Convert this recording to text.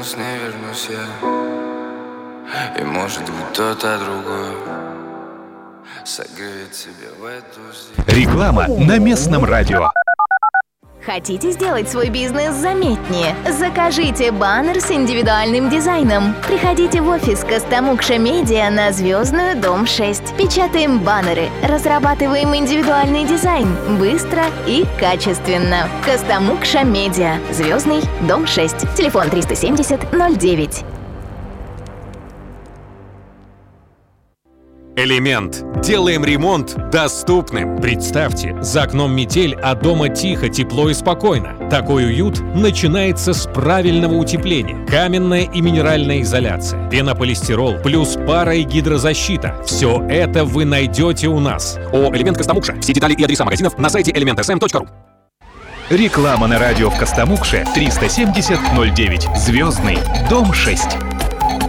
вернусь, не вернусь я. И может быть кто-то другой согреет себя в эту зиму. Реклама на местном радио. Хотите сделать свой бизнес заметнее? Закажите баннер с индивидуальным дизайном. Приходите в офис Костомукша Медиа на Звездную, дом 6. Печатаем баннеры. Разрабатываем индивидуальный дизайн. Быстро и качественно. Костомукша Медиа. Звездный, дом 6. Телефон 370-09. Элемент. Делаем ремонт доступным. Представьте, за окном метель, а дома тихо, тепло и спокойно. Такой уют начинается с правильного утепления. Каменная и минеральная изоляция, пенополистирол, плюс пара и гидрозащита. Все это вы найдете у нас. ООО «Элемент Костомукша». Все детали и адреса магазинов на сайте elementsm.ru. Реклама на радио в Костомукше 370-09. Звездный, дом 6.